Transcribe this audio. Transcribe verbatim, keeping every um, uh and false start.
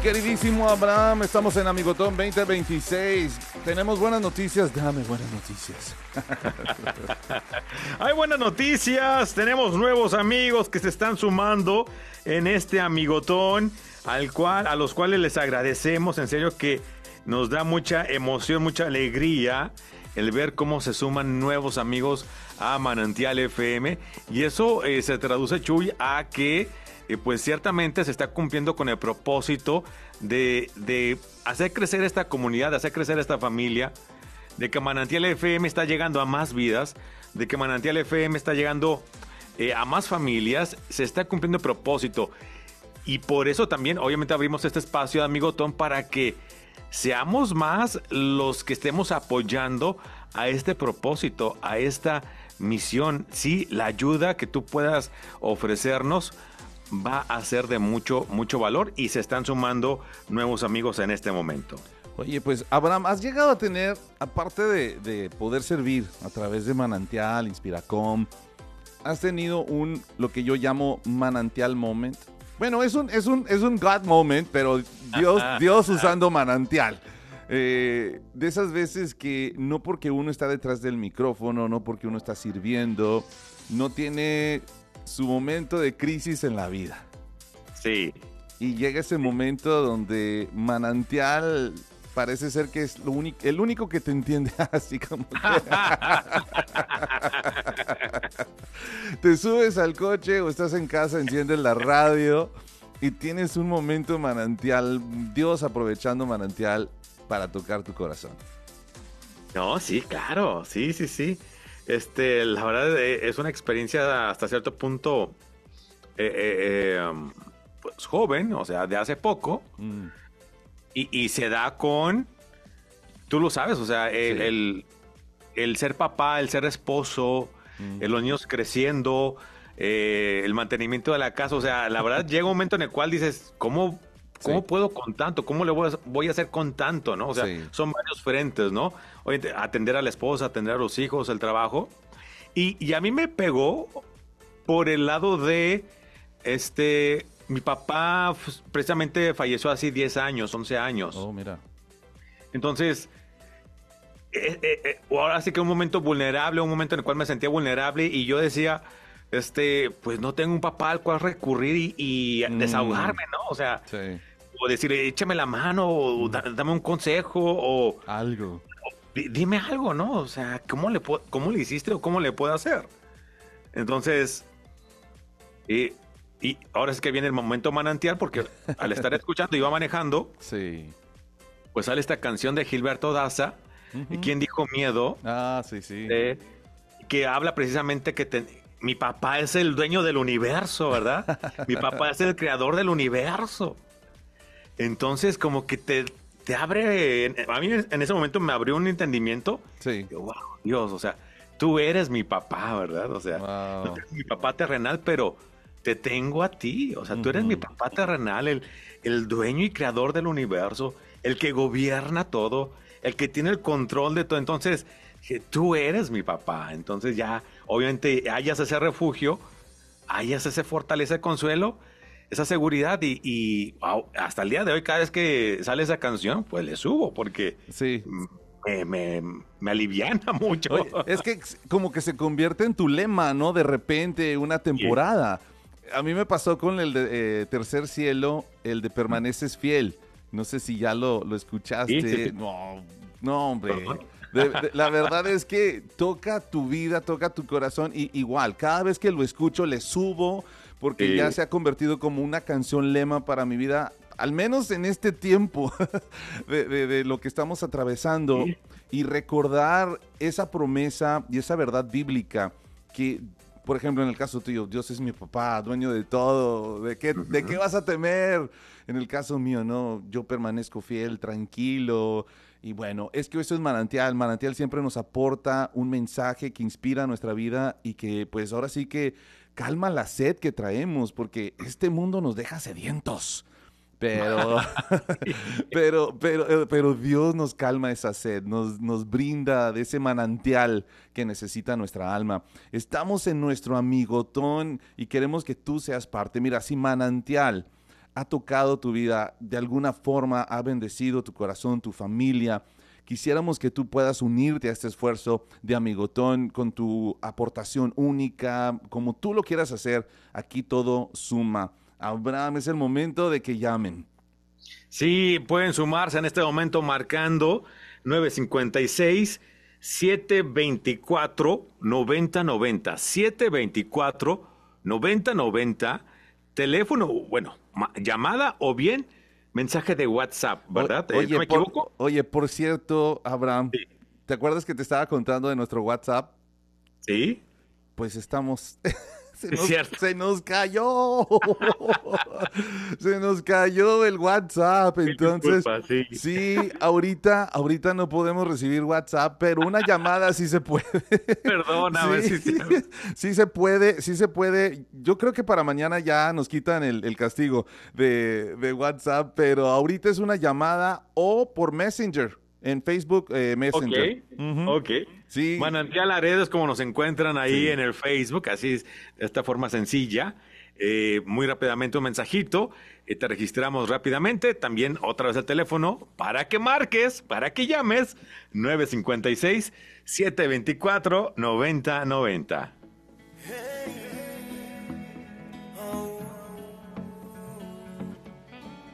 queridísimo Abraham, estamos en Amigotón veinte veintiséis. Tenemos buenas noticias, dame buenas noticias. Hay buenas noticias, tenemos nuevos amigos que se están sumando en este Amigotón, al cual, a los cuales les agradecemos, en serio que nos da mucha emoción, mucha alegría el ver cómo se suman nuevos amigos a Manantial F M, y eso eh, se traduce, Chuy, a que eh, pues ciertamente se está cumpliendo con el propósito de, de hacer crecer esta comunidad, de hacer crecer esta familia, de que Manantial F M está llegando a más vidas, de que Manantial F M está llegando eh, a más familias, se está cumpliendo el propósito. Y por eso también, obviamente, abrimos este espacio de Amigotón para que seamos más los que estemos apoyando a este propósito, a esta misión. Sí, la ayuda que tú puedas ofrecernos va a ser de mucho, mucho valor, y se están sumando nuevos amigos en este momento. Oye, pues Abraham, has llegado a tener, aparte de, de poder servir a través de Manantial, Inspiracom, has tenido un, lo que yo llamo Manantial Moment. Bueno, es un, es un, es un God Moment, pero Dios, Dios usando Manantial. Eh, de esas veces que no porque uno está detrás del micrófono, no porque uno está sirviendo, no tiene su momento de crisis en la vida. Sí. Y llega ese momento donde Manantial parece ser que es lo único, el único que te entiende, así como que... Te subes al coche o estás en casa, enciendes la radio y tienes un momento Manantial, Dios aprovechando Manantial para tocar tu corazón. No, sí, claro, sí, sí, sí. Este, la verdad eh, es una experiencia hasta cierto punto eh, eh, eh, um, pues joven, o sea, de hace poco. Mm. Y, y se da con, tú lo sabes, o sea, el, sí. el, el ser papá, el ser esposo, mm. los niños creciendo, eh, el mantenimiento de la casa. O sea, la verdad llega un momento en el cual dices, ¿cómo, cómo sí. puedo con tanto? ¿Cómo le voy a, voy a hacer con tanto? ¿No? O sea, sí. son varios frentes, ¿no? Oye, atender a la esposa, atender a los hijos, el trabajo. Y, y a mí me pegó por el lado de, este... mi papá pues, precisamente falleció hace diez años, once años. Oh, mira. Entonces, eh, eh, eh, ahora sí que un momento vulnerable, un momento en el cual me sentía vulnerable, y yo decía, este, pues no tengo un papá al cual recurrir y, y mm. desahogarme, ¿no? O sea, sí. o decir, échame la mano, o mm. da, dame un consejo, o... algo. O, di, dime algo, ¿no? O sea, ¿cómo le, cómo le hiciste o cómo le puedo hacer? Entonces... Eh, Y ahora es que viene el momento Manantial, porque al estar escuchando, iba manejando, sí. pues sale esta canción de Gilberto Daza, uh-huh. ¿Quién dijo miedo? Ah, sí, sí. Eh, que habla precisamente que te, mi papá es el dueño del universo, ¿verdad? Mi papá es el creador del universo. Entonces, como que te, te abre, a mí en ese momento me abrió un entendimiento. Sí. Yo, wow, Dios, o sea, tú eres mi papá, ¿verdad? O sea, wow. no eres mi papá terrenal, pero... te tengo a ti, o sea, tú eres uh-huh. mi papá terrenal, el, el dueño y creador del universo, el que gobierna todo, el que tiene el control de todo. Entonces, tú eres mi papá. Entonces ya, obviamente, hayas ese refugio, hayas esa fortaleza de consuelo, esa seguridad, y, y wow, hasta el día de hoy, cada vez que sale esa canción, pues le subo, porque... sí. Me, me, me aliviana mucho. Oye, es que como que se convierte en tu lema, ¿no? De repente, una temporada. Sí. A mí me pasó con el de eh, Tercer Cielo, el de Permaneces Fiel. No sé si ya lo, lo escuchaste. Sí, sí, sí. No, no, hombre. De, de, la verdad es que toca tu vida, toca tu corazón. Y igual, cada vez que lo escucho le subo, porque sí. ya se ha convertido como una canción lema para mi vida, al menos en este tiempo de, de, de lo que estamos atravesando. Sí. Y recordar esa promesa y esa verdad bíblica que... Por ejemplo, en el caso tuyo, Dios es mi papá, dueño de todo. ¿De qué, uh-huh. ¿De qué vas a temer? En el caso mío, no, yo permanezco fiel, tranquilo. Y bueno, es que eso es Manantial. Manantial siempre nos aporta un mensaje que inspira nuestra vida y que pues ahora sí que calma la sed que traemos, porque este mundo nos deja sedientos. Pero, pero, pero, pero Dios nos calma esa sed, nos, nos brinda de ese manantial que necesita nuestra alma. Estamos en nuestro Amigotón y queremos que tú seas parte. Mira, si Manantial ha tocado tu vida, de alguna forma ha bendecido tu corazón, tu familia. Quisiéramos que tú puedas unirte a este esfuerzo de Amigotón con tu aportación única, como tú lo quieras hacer. Aquí todo suma. Abraham, es el momento de que llamen. Sí, pueden sumarse en este momento marcando nueve cinco seis, siete dos cuatro, nueve cero nueve cero, siete dos cuatro, nueve cero nueve cero, teléfono, bueno, ma- llamada o bien mensaje de WhatsApp, ¿verdad? O- Eh, oye, ¿No me por, equivoco? oye, por cierto, Abraham, Sí. ¿te acuerdas que te estaba contando de nuestro WhatsApp? ¿Sí? Pues estamos, se Es nos, cierto. se nos cayó, se nos cayó el WhatsApp, Mil entonces, disculpas, sí. sí, ahorita, ahorita no podemos recibir WhatsApp, pero una llamada sí se puede. Perdóname, Sí, sí, sí. sí se puede, sí se puede. Yo creo que para mañana ya nos quitan el, el castigo de, de WhatsApp, pero ahorita es una llamada o por Messenger, en Facebook eh, Ok, Messenger. Ujú. ok. Sí, Manantial Laredo es como nos encuentran ahí sí. en el Facebook, así es, de esta forma sencilla. Eh, muy rápidamente un mensajito, eh, te registramos rápidamente. También otra vez el teléfono para que marques, para que llames, nueve cinco seis, siete dos cuatro, nueve cero nueve cero.